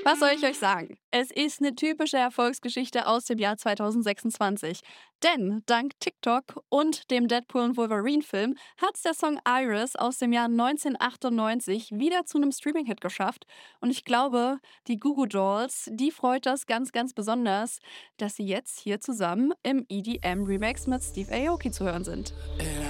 Was soll ich euch sagen? Es ist eine typische Erfolgsgeschichte aus dem Jahr 2026. Denn dank TikTok und dem Deadpool und Wolverine-Film hat's der Song Iris aus dem Jahr 1998 wieder zu einem Streaming-Hit geschafft. Und ich glaube, die Goo Goo Dolls, die freut das ganz, ganz besonders, dass sie jetzt hier zusammen im EDM-Remix mit Steve Aoki zu hören sind.